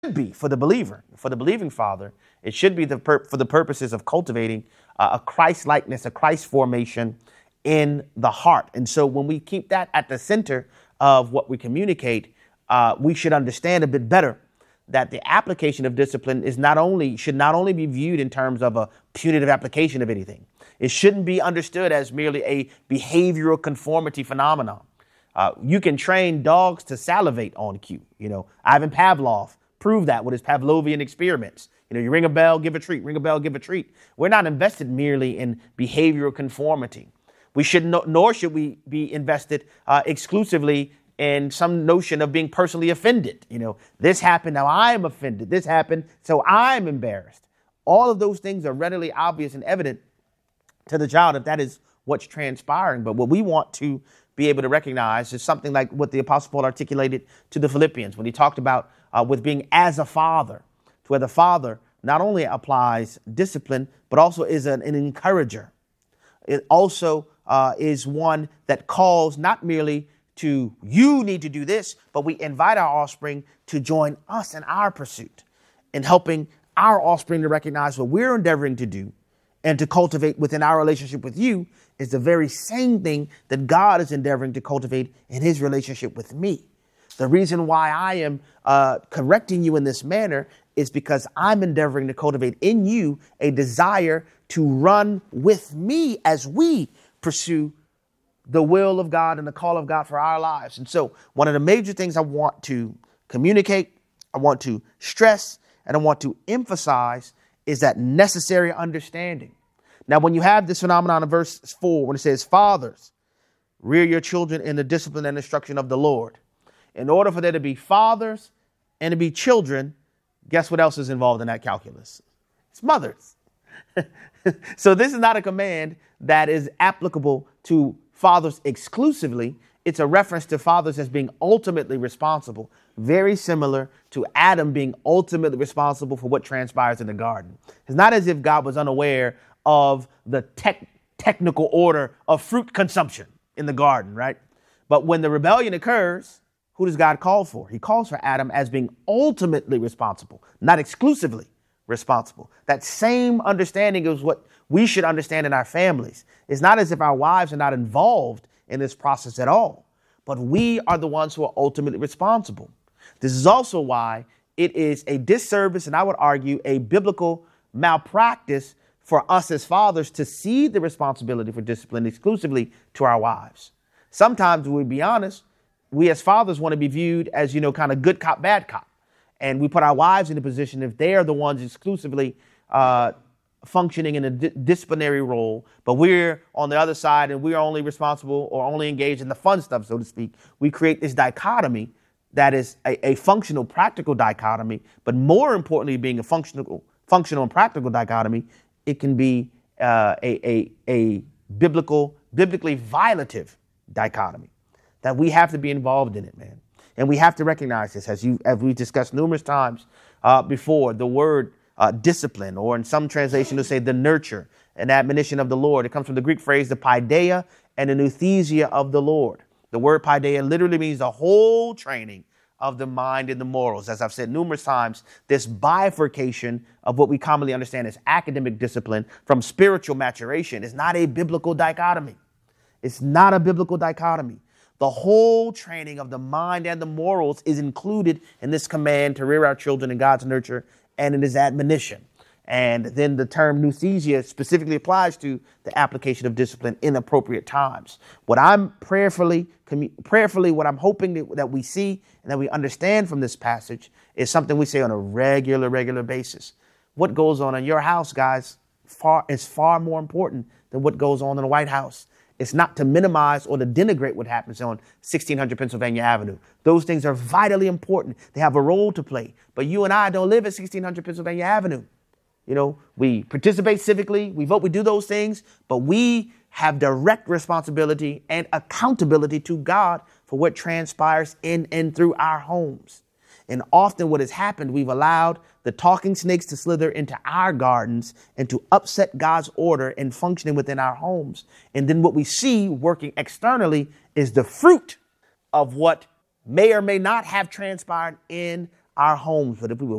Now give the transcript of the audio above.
be for the believer, for the believing father. It should be for the purposes of cultivating a Christ likeness, a Christ formation in the heart. And so when we keep that at the center of what we communicate, we should understand a bit better that the application of discipline should not only be viewed in terms of a punitive application of anything. It shouldn't be understood as merely a behavioral conformity phenomenon. You can train dogs to salivate on cue. Ivan Pavlov proved that with his Pavlovian experiments. You ring a bell, give a treat, ring a bell, give a treat. We're not invested merely in behavioral conformity. Nor should we be invested exclusively in some notion of being personally offended. This happened, now I'm offended. This happened, so I'm embarrassed. All of those things are readily obvious and evident to the child if that is what's transpiring. But what we want to be able to recognize is something like what the Apostle Paul articulated to the Philippians when he talked about with being as a father, to where the father not only applies discipline, but also is an encourager. It also is one that calls not merely to you need to do this, but we invite our offspring to join us in our pursuit in helping our offspring to recognize what we're endeavoring to do and to cultivate within our relationship with you is the very same thing that God is endeavoring to cultivate in his relationship with me. The reason why I am correcting you in this manner is because I'm endeavoring to cultivate in you a desire to run with me as we pursue the will of God and the call of God for our lives. And so one of the major things I want to communicate, I want to stress, and I want to emphasize is that necessary understanding. Now, when you have this phenomenon in verse 4, when it says, fathers, rear your children in the discipline and instruction of the Lord. In order for there to be fathers and to be children, guess what else is involved in that calculus? It's mothers. So this is not a command that is applicable to fathers exclusively. It's a reference to fathers as being ultimately responsible, very similar to Adam being ultimately responsible for what transpires in the garden. It's not as if God was unaware of the technical order of fruit consumption in the garden, right? But when the rebellion occurs, who does God call for? He calls for Adam as being ultimately responsible, not exclusively responsible. That same understanding is what we should understand in our families. It's not as if our wives are not involved in this process at all, but we are the ones who are ultimately responsible. This is also why it is a disservice, and I would argue a biblical malpractice for us as fathers to cede the responsibility for discipline exclusively to our wives. Sometimes, we'll be honest, we as fathers want to be viewed as, kind of good cop, bad cop. And we put our wives in a position if they are the ones exclusively functioning in a disciplinary role, but we're on the other side and we're only responsible or only engaged in the fun stuff, so to speak. We create this dichotomy that is a functional, practical dichotomy, but more importantly, being a functional and practical dichotomy, it can be a biblically violative dichotomy that we have to be involved in it, man. And we have to recognize this, as we discussed numerous times before, the word discipline, or in some translation to say the nurture and admonition of the Lord. It comes from the Greek phrase, the paideia and the nouthesia of the Lord. The word paideia literally means the whole training of the mind and the morals. As I've said numerous times, this bifurcation of what we commonly understand as academic discipline from spiritual maturation is not a biblical dichotomy. It's not a biblical dichotomy. The whole training of the mind and the morals is included in this command to rear our children in God's nurture and in his admonition. And then the term nouthesia specifically applies to the application of discipline in appropriate times. What I'm prayerfully, what I'm hoping that we see and that we understand from this passage is something we say on a regular basis. What goes on in your house, guys, is far more important than what goes on in the White House. It's not to minimize or to denigrate what happens on 1600 Pennsylvania Avenue. Those things are vitally important. They have a role to play. But you and I don't live at 1600 Pennsylvania Avenue. We participate civically, we vote, we do those things, but we have direct responsibility and accountability to God for what transpires in and through our homes. And often what has happened, we've allowed the talking snakes to slither into our gardens and to upset God's order and functioning within our homes. And then what we see working externally is the fruit of what may or may not have transpired in our homes, but if we would